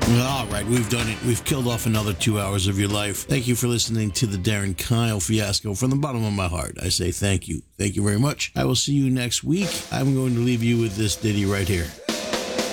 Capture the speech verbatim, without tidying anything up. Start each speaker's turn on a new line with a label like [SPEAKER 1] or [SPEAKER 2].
[SPEAKER 1] All right, we've done it. We've killed off another two hours of your life. Thank you for listening to the Darren Kyle fiasco. From the bottom of my heart, I say thank you. Thank you very much. I will see you next week. I'm going to leave you with this ditty right here.